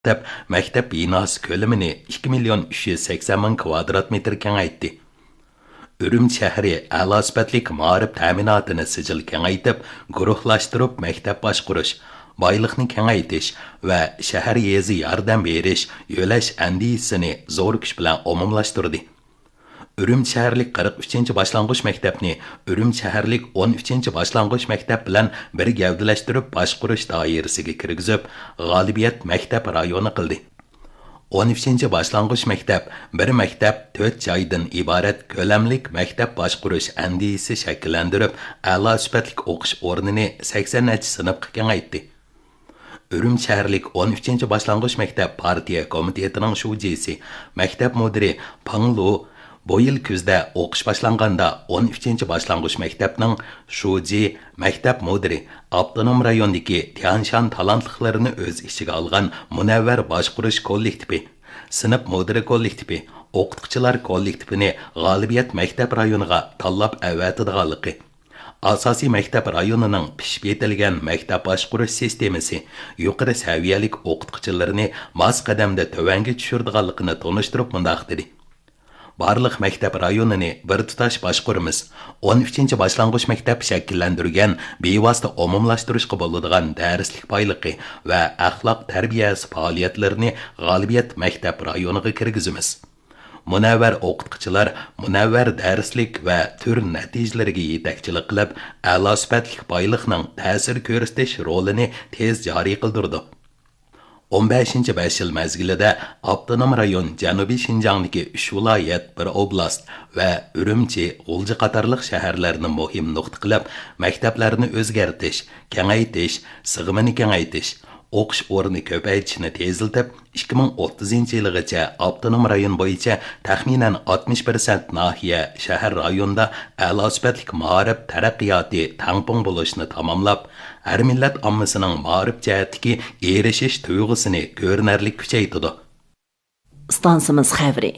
maktab binosi ko'lamini 2,380,000 kvadrat metr kengaytdi. Urumchi shahri a'lo sifatli ma'rif ta'minotini sijil kengaytib, guruhlashtirib maktab boshqarish, boyliqni kengaytish va shahar yezi yordam berish yo'lash andisini zo'r kuch bilan umumlashtirdi. Urumchi shaharlik 43-chi boshlang'ich maktabni Urumchi shaharlik 13-chi boshlang'ich maktab bilan bir gavdalashtirib boshqarish doirasiga kirgizib, g'olibiyat maktab rayoni qildi. 13-chi boshlang'ich maktab bir maktab 4 joydan iborat ko'lamlik maktab boshqarish andisi shakllantirib, a'lo sifatli o'qish o'rnini 80-chi sinfga kengaytdi. Urumchi shaharlik 13-chi boshlang'ich maktab partiya komitetining shujisi, maktab mudiri Panglu bu yil kuzda o'qish boshlanganda 13-chi boshlang'ich maktabning shuji maktab mudiri avtonom rayondagi Tianshan talantliklarini o'z ichiga olgan munavvar boshqarish kollektivi, sinf mudiri kollektivi, o'qituvchilar kollektivini g'olibiyat maktab rayoniga tanlab avatadiganligi, asosiy maktab rayonining pishib yetilgan maktab boshqarish sistemasi yuqori saviyalik o'qituvchilarni mos qadamda tuvanga tushirdiganligini tunishtirib mundaq dedi. Barliq maktab rayonini bir tutash boshqaramiz. 13-chi boshlang'ich maktab shakllantirgan bevosita umumlashtirishga bo'ladigan darslik boyligi va axloq tarbiyasi faoliyatlarini g'olibiyat maktab rayoniga kirgizamiz. Munavvar o'qituvchilar munavvar darslik va tur natijalariga yetakchilik qilib, a'lo sifatli boyliqning ta'sir ko'rsatish rolini tez joriy qildirdi. 15-5 yil mezgilida avtonom rayon Janubiy Shinjongdagi 3 viloyat, bir oblast va Urumchi, G'ulji qatorliq shaharlarni muhim nuqta qilib, maktablarni o'zgartirish, kengaytirish, sig'imini kengaytirish, o'qish o'rni ko'paytirishni tezlatib, 2030-yilgacha avtonom rayon bo'yicha taxminan 60% nahiya shahar rayonda a'lo sifatli ma'rif taraqqiyoti tangpong bo'lishni tamomlab, har millat ommasining ma'rif jihatdagi erishish tuyg'usini ko'rinarli kuchaytirdi. Stansimiz xavri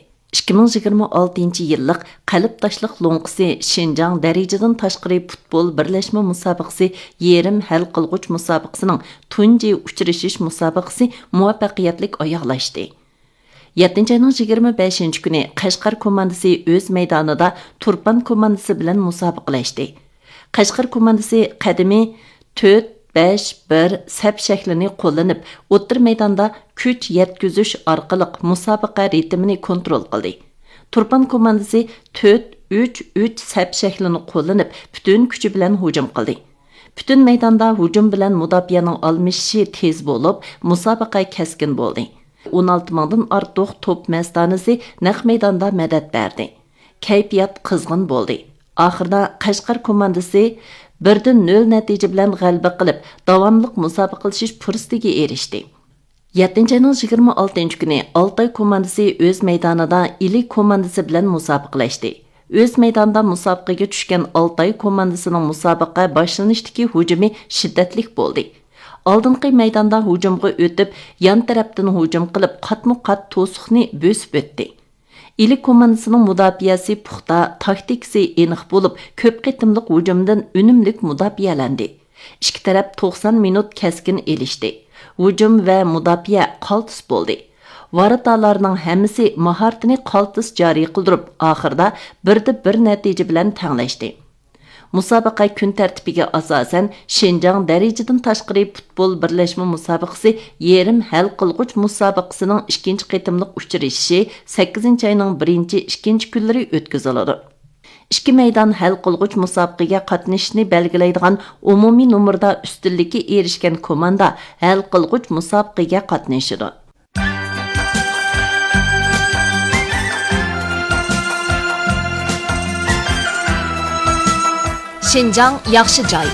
2026 yillik qalb tashliq lo'nqisi Shinjang darajadan tashqari futbol birlashma musobaqasi yerim hal qilg'uch musobaqasining tunji uchrashish musobaqasi muvaffaqiyatli oyoqlashdi. 7-ayning 25-kuni Qashqar komandasi o'z maydonida Turpan komandasi bilan musobaqalashdi. Qashqar komandasi qadimi 4-5-1 sap shaklini qo'llanib, o'tir maydonda kuch yetkazish orqali musobaqa ritmini kontrol qildi. Turpan komandasi 4-3-3 sap shaklini qo'llanib, butun kuchi bilan hujum qildi. Butun maydonda hujum bilan mudofianing almishishi tez bo'lib, musobaqa keskin bo'ldi. 16 mingdan ortiq top masdanasi naq maydonda madad berdi. Kayfiyat qizg'in bo'ldi. Oxirida Qashqar komandasi 1-0 natija bilan g'alaba qilib, davomliq musobaqalashish fursatiga erishdi. 7-ayning 26-kuni Altay komandasi o'z maydonida Ili komandasi bilan musobaqalashdi. O'z maydonida musobaqaga tushgan Altay komandasining musobaqa boshlanishdagi hujumi shiddatli bo'ldi. Oldingi maydonda hujumga o'tib, yon tarafdan hujum qilib, qatma-qat to'siqni bo'sib o'tdi. Ili komandasining mudofiasi puxta, taktikasi aniq bo'lib, ko'p qitimliq hujumdan unumlik mudofiyalandi. Ikki taraf 90 minut keskin elishdi. Hujum va mudofia qaltis bo'ldi. Varatalarning hammasi mahoratini qaltis joriy qildirib, oxirida 1-1 natija bilan tanglashdi. Musobaqa kun tartibiga asosan Shinjang darajadan tashqari futbol birlashma musobaqasi yerim hal qilg'uch musobaqasining 2-chi qitimliq uchrashishi 8-ayning 1-2 kunlari o'tkaziladi. 2 maydon hal qilg'uch musobaqaga qatnashishni belgilaydigan umumiy nomerda ustunlikka erishgan komanda hal qilg'uch musobaqaga qatnashadi. Shinjang yaxshi joy.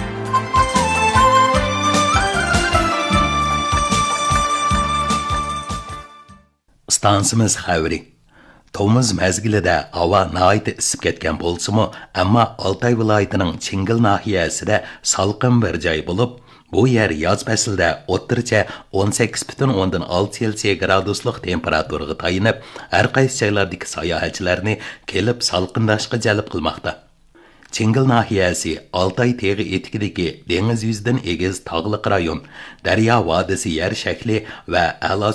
Stansimiz xavri. Tomuz mezgilida havo nihoyat isib ketgan bo'lsa-mu, ammo Altay viloyatining Chingil nahiyasida salqin bir joy bo'lib, bu yer yoz faslida o'rtacha 18,6 Selsiy graduslik temperaturaga tayinib, har qaysi joylardagi sayohatchilarni kelib salqindashga jalb qilmoqda. Chingil nahiyasi Altay teg'i etikidagi dengiz yuzidan egiz tog'liq rayon, daryo vodisi yer shakli va a'lo